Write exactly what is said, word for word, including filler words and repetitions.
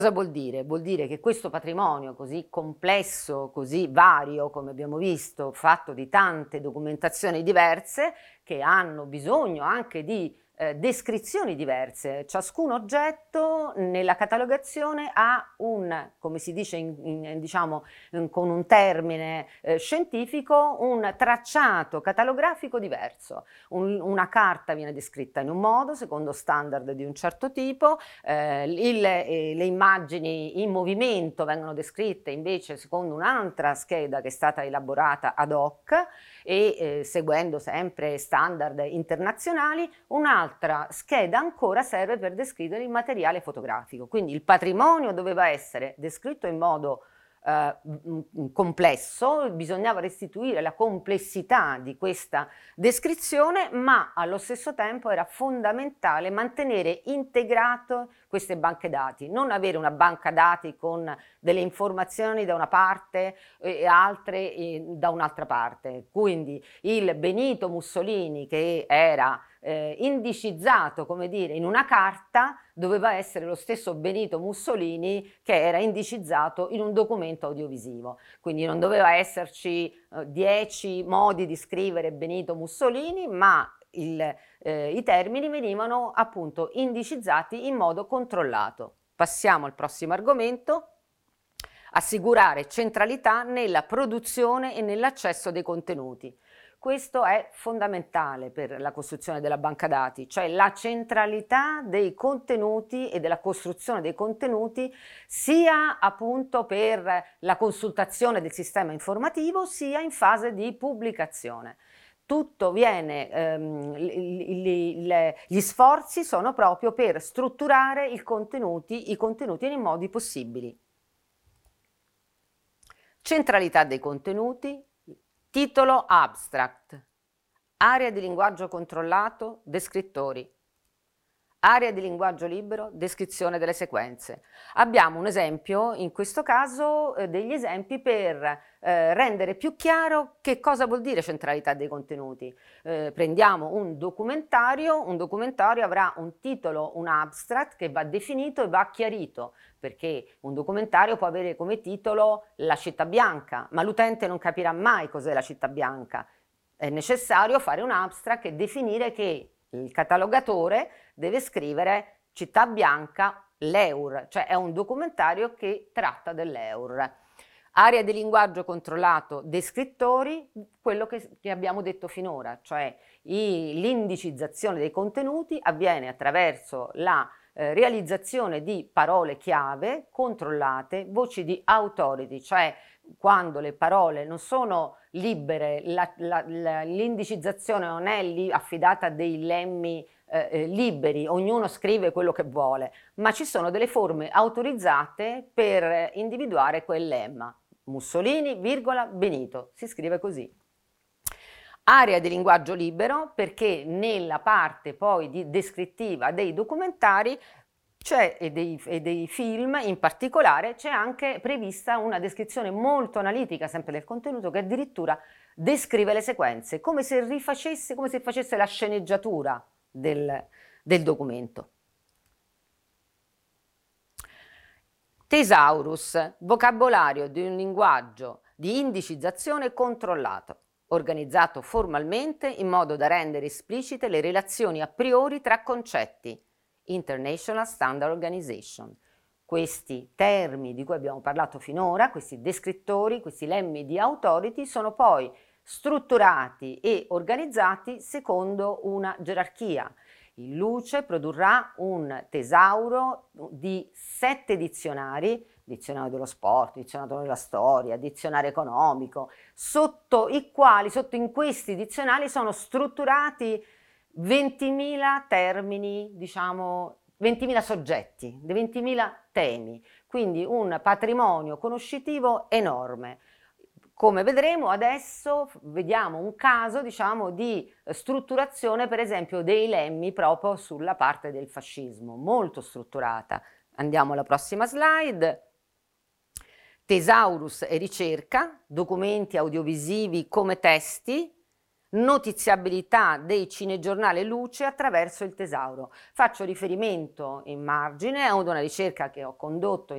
Cosa vuol dire? Vuol dire che questo patrimonio così complesso, così vario, come abbiamo visto, fatto di tante documentazioni diverse, che hanno bisogno anche di eh, descrizioni diverse. Ciascun oggetto nella catalogazione ha un, come si dice in, in, diciamo, in, con un termine eh, scientifico, un tracciato catalografico diverso. Un, una carta viene descritta in un modo, secondo standard di un certo tipo, eh, il, eh, le immagini in movimento vengono descritte invece secondo un'altra scheda che è stata elaborata ad hoc e eh, seguendo sempre standard internazionali. Un'altra scheda ancora serve per descrivere il materiale fotografico, quindi il patrimonio doveva essere descritto in modo eh, complesso, bisognava restituire la complessità di questa descrizione, ma allo stesso tempo era fondamentale mantenere integrato queste banche dati, non avere una banca dati con delle informazioni da una parte e altre eh, da un'altra parte. Quindi il Benito Mussolini, che era eh, indicizzato, come dire, in una carta, doveva essere lo stesso Benito Mussolini che era indicizzato in un documento audiovisivo. Quindi non doveva esserci eh, dieci modi di scrivere Benito Mussolini, ma il, eh, i termini venivano appunto indicizzati in modo controllato. Passiamo al prossimo argomento. Assicurare centralità nella produzione e nell'accesso dei contenuti. Questo è fondamentale per la costruzione della banca dati, cioè la centralità dei contenuti e della costruzione dei contenuti, sia appunto per la consultazione del sistema informativo, sia in fase di pubblicazione. Tutto viene, ehm, li, li, gli sforzi sono proprio per strutturare i contenuti, i contenuti nei modi possibili. Centralità dei contenuti, titolo abstract, area di linguaggio controllato, descrittori, area di linguaggio libero, descrizione delle sequenze. Abbiamo un esempio, in questo caso eh, degli esempi per eh, rendere più chiaro che cosa vuol dire centralità dei contenuti. Eh, prendiamo un documentario, un documentario avrà un titolo, un abstract che va definito e va chiarito, perché un documentario può avere come titolo La città bianca, ma l'utente non capirà mai cos'è la città bianca. È necessario fare un abstract e definire che il catalogatore deve scrivere città bianca, l'Eur, cioè è un documentario che tratta dell'Eur. Area di linguaggio controllato, descrittori, quello che, che abbiamo detto finora, cioè l'indicizzazione dei contenuti avviene attraverso la eh, realizzazione di parole chiave controllate, voci di authority, cioè quando le parole non sono libere, l'indicizzazione non è lì affidata a dei lemmi eh, liberi, ognuno scrive quello che vuole, ma ci sono delle forme autorizzate per individuare quel lemma. Mussolini, virgola, Benito, si scrive così. Area di linguaggio libero, perché nella parte poi di descrittiva dei documentari c'è, e, dei, e dei film in particolare, c'è anche prevista una descrizione molto analitica sempre del contenuto, che addirittura descrive le sequenze, come se rifacesse, come se facesse la sceneggiatura del, del documento. Thesaurus, vocabolario di un linguaggio di indicizzazione controllato, organizzato formalmente in modo da rendere esplicite le relazioni a priori tra concetti. International Standard Organization. Questi termini di cui abbiamo parlato finora, questi descrittori, questi lemmi di authority, sono poi strutturati e organizzati secondo una gerarchia. Il Luce produrrà un tesauro di sette dizionari, dizionario dello sport, dizionario della storia, dizionario economico, sotto i quali, sotto in questi dizionari sono strutturati ventimila termini, diciamo, ventimila soggetti, ventimila temi, quindi un patrimonio conoscitivo enorme. Come vedremo adesso, vediamo un caso, diciamo, di strutturazione, per esempio, dei lemmi proprio sulla parte del fascismo, molto strutturata. Andiamo alla prossima slide. Thesaurus e ricerca, documenti audiovisivi come testi, notiziabilità dei cinegiornali Luce attraverso il Tesauro. Faccio riferimento in margine ad una ricerca che ho condotto